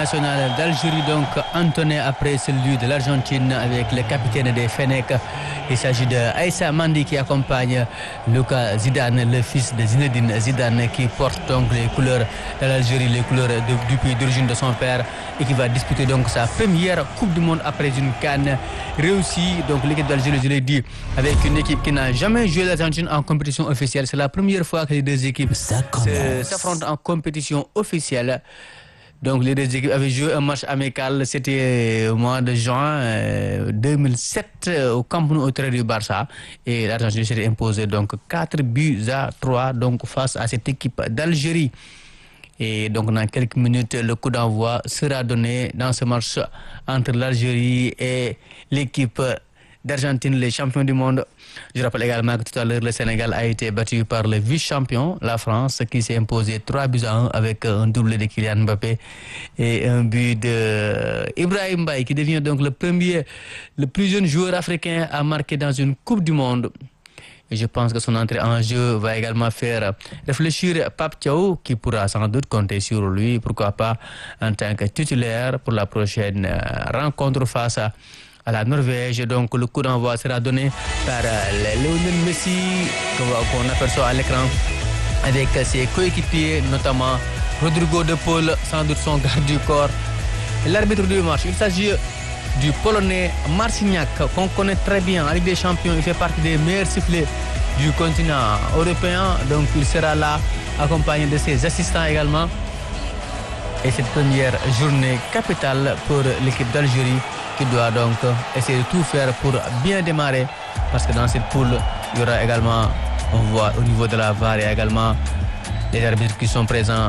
national d'Algérie, donc entonné après celui de l'Argentine avec le capitaine des Fennecs. Il s'agit de Aïssa Mandi qui accompagne Luka Zidane, le fils de Zinedine Zidane, qui porte donc les couleurs de l'Algérie, les couleurs du pays d'origine de son père, et qui va disputer donc sa première Coupe du Monde après une CAN réussie. Donc l'équipe d'Algérie, je l'ai dit, avec une équipe qui n'a jamais joué l'Argentine en compétition officielle. C'est la première fois que les deux équipes s'affrontent en compétition officielle. Donc les deux équipes avaient joué un match amical, c'était au mois de juin 2007 au Camp Nou au terrain du Barça, et l'Argentine s'était imposée donc 4-3 donc face à cette équipe d'Algérie. Et donc dans quelques minutes, le coup d'envoi sera donné dans ce match entre l'Algérie et l'équipe d'Argentine, les champions du monde. Je rappelle également que tout à l'heure, le Sénégal a été battu par le vice-champion, la France, qui s'est imposé 3-1 avec un doublé de Kylian Mbappé et un but de Ibrahim Mbaye, qui devient donc le plus jeune joueur africain à marquer dans une Coupe du Monde. Et je pense que son entrée en jeu va également faire réfléchir Pape Thiaw, qui pourra sans doute compter sur lui, pourquoi pas en tant que titulaire pour la prochaine rencontre face à la Norvège. Donc le coup d'envoi sera donné par Lionel Messi, qu'on aperçoit à l'écran, avec ses coéquipiers, notamment Rodrigo de Paul, sans doute son garde du corps. L'arbitre du match, il s'agit du Polonais Marciniak, qu'on connaît très bien en Ligue des Champions. Il fait partie des meilleurs sifflets du continent européen. Donc il sera là, accompagné de ses assistants également. Et cette première journée capitale pour l'équipe d'Algérie, qui doit donc essayer de tout faire pour bien démarrer, parce que dans cette poule, il y aura également, on voit au niveau de la VAR, il y a également les arbitres qui sont présents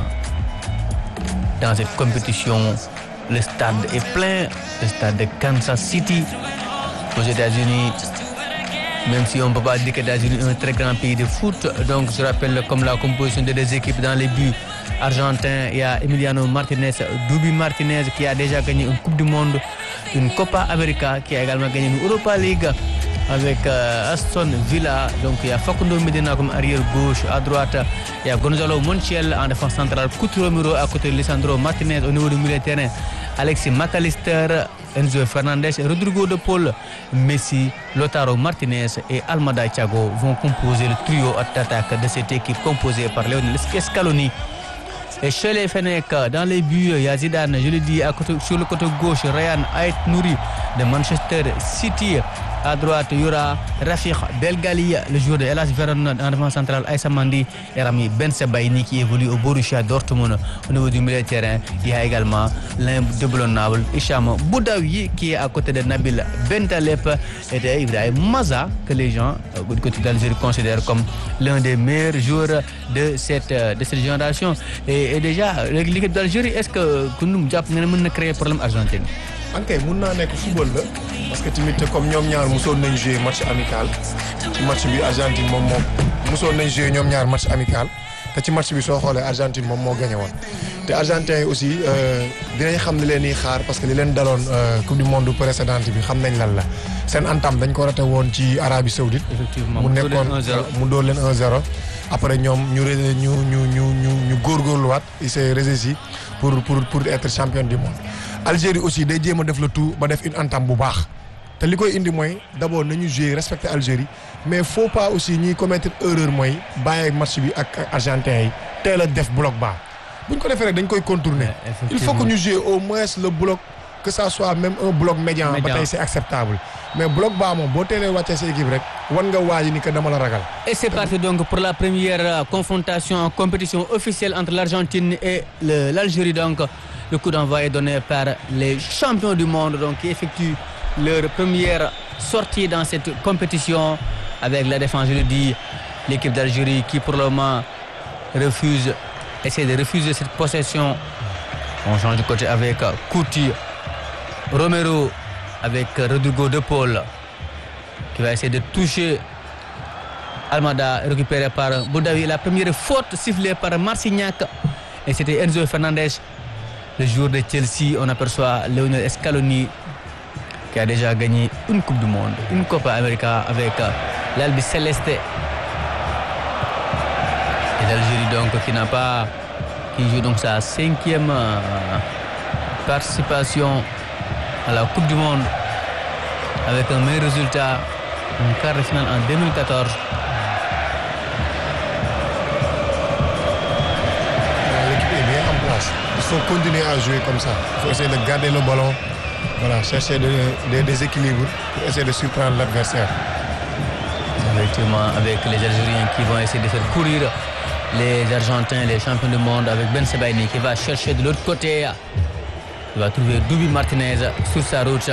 dans cette compétition. Le stade est plein, le stade de Kansas City aux États-Unis, même si on ne peut pas dire que les États-Unis est un très grand pays de foot. Donc je rappelle comme la composition des deux équipes dans les buts argentins. Il y a Emiliano Martinez, Dubi Martinez, qui a déjà gagné une Coupe du Monde, une Copa América, qui a également gagné une Europa League avec Aston Villa. Donc il y a Facundo Medina comme arrière gauche. À droite, il y a Gonzalo Montiel en défense centrale, Couto Romero à côté de Lisandro Martinez. Au niveau du milieu de terrain, Alexis McAllister, Enzo Fernandez, Rodrigo de Paul, Messi, Lautaro Martinez et Almada Thiago vont composer le trio d'attaque de cette équipe composée par Lionel Scaloni. Et chez les Fennecs, dans les buts, il y a Zidane, je l'ai dit, sur le côté gauche, Ryan Ait Nouri de Manchester City. À droite, il y aura Rafiq Belgali, le joueur de Hellas Verona, en défense centrale, Aïssa Mandi et Rami Ben Sebaini, qui évolue au Borussia Dortmund. Au niveau du milieu de terrain, il y a également l'indéboulonnable Hicham Boudaoui, qui est à côté de Nabil Bentaleb et d'Ibrahim Maza, que les gens du côté d'Algérie considèrent comme l'un des meilleurs joueurs de cette génération. Et déjà, l'équipe d'Algérie, est-ce que nous avons créé un problème Argentine? Ok, mun naa nekk football la parce que tamit comme ñoom ñaar mosoon nañ jouer match amical ci match bi Argentine moom mosoon nañ jouer ñoom ñaar match amical te ci match bi soo xoolee Argentine moom moo gagné woon te Argentin yi aussi dinañ xam li leen di xaar parce que li leen daloon coupe du monde précédente bi xam nañ lan la seen entame dañ ko raté woon ci Arabie Saoudite. Effectivement mu nekkoon mu dóor leen 1-0 après ñoom ñu góorgóorluwaat il s'est réussi pour être champion du monde. Algérie aussi day jéem a def le tout ba def une entame bu baax te li koy indi mooy d'abord nañu jouer respecter Algérie, mais faut pas aussi ñuy commettre erreur mooy bàyyi match bi ak argentin yi teel a def bloc bas bu ñu ko defee rek dañ koy contourner. Il faut que ñu jouer au moins le bloc, que ça soit même un bloc médian. ba tey c'est acceptable, mais bloc bas moom boo teelee wàccee sa équipe rek wan nga waaji ni que dama la ragal. Et c'est parti donc pour la première confrontation en compétition officielle entre l'Argentine et l'Algérie. Donc le coup d'envoi est donné par les champions du monde, donc qui effectuent leur première sortie dans cette compétition avec la défense, je le dis, l'équipe d'Algérie qui pour le moment essaie de refuser cette possession. On change de côté avec Couti, Romero avec Rodrigo de Paul qui va essayer de toucher Almada, récupéré par Boudaoui. La première faute sifflée par Marciniak, et c'était Enzo Fernandez, le joueur de Chelsea. On aperçoit Lionel Scaloni qui a déjà gagné une Coupe du Monde, une Copa América avec l'Albi Céleste. Et l'Algérie donc qui joue donc sa 5e participation à la Coupe du Monde avec un meilleur résultat en quart de finale en 2014. L'équipe est bien en place. Il faut continuer à jouer comme ça. Il faut essayer de garder le ballon. Voilà, chercher des déséquilibres pour essayer de surprendre l'adversaire. Effectivement, avec les Algériens qui vont essayer de faire courir les Argentins, les champions du monde, avec Ben Sebaini qui va chercher de l'autre côté. Il va trouver Dubi Martinez sur sa route.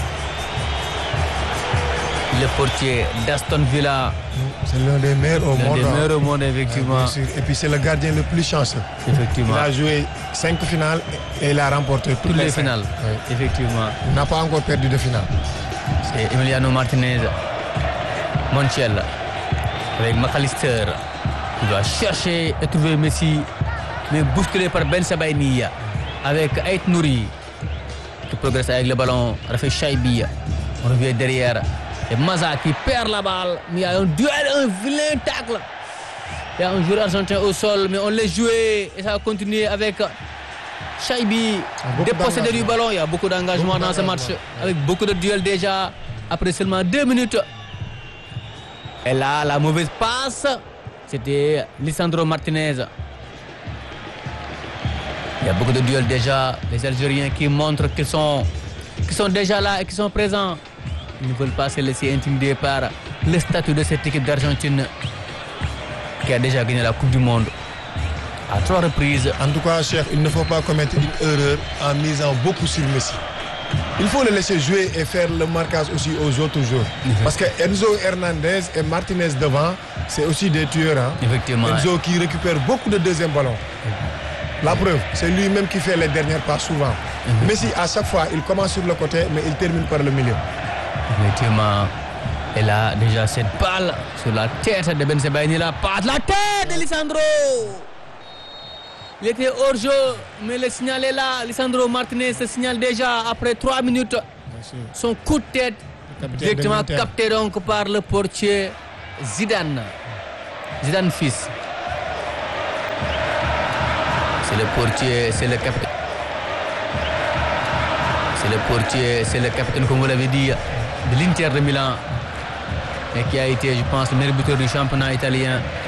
Le portier d'Aston Villa. C'est l'un des meilleurs au monde. L'un des meilleurs au monde, effectivement. Et puis c'est le gardien le plus chanceux. Effectivement. Il a joué 5 finales et il a remporté toutes les 5 finales. Oui. Effectivement. Il n'a pas encore perdu de finale. C'est Emiliano Martinez. Montiel avec McAllister. Il va chercher et trouver Messi, mais bousculé par Ben Sebaini avec Ait Nouri qui progresse avec le ballon. Rafet Chaibi, on revient derrière. Et Maza qui perd la balle, mais il y a un duel, un vilain tacle. Il y a un joueur argentin au sol, mais on l'a joué et ça a continué avec Chaibi, dépossédé du ballon. Il y a beaucoup d'engagement dans ce match, avec beaucoup de duels déjà, après seulement 2 minutes. Et là, la mauvaise passe, c'était Lisandro Martinez. Il y a beaucoup de duels déjà, les Algériens qui montrent qu'ils sont déjà là et qui sont présents. Ils ne veulent pas se laisser intimider par le statut de cette équipe d'Argentine qui a déjà gagné la Coupe du Monde à 3 reprises. En tout cas, chef, il ne faut pas commettre une erreur en misant beaucoup sur Messi. Il faut le laisser jouer et faire le marquage aussi aux autres joueurs. Parce que Enzo Hernandez et Martinez devant, c'est aussi des tueurs. Hein? Effectivement. Enzo qui récupère beaucoup de deuxième ballon. La preuve, c'est lui-même qui fait les dernières passes souvent. Messi, à chaque fois, il commence sur le côté, mais il termine par le milieu. Effectivement. Et là, déjà, cette balle sur la tête de Ben Sebaini, la passe, la tête de Lisandro. Il était hors jeu, mais le signal est là. Lisandro Martinez se signale déjà après 3 minutes. Son coup de tête, directement capté donc par le portier Zidane. Zidane fils. C'est le portier, c'est le capitaine. C'est le portier, c'est le capitaine, comme vous l'avez dit, de l'Inter de Milan. Et qui a été, je pense, le meilleur buteur du championnat italien.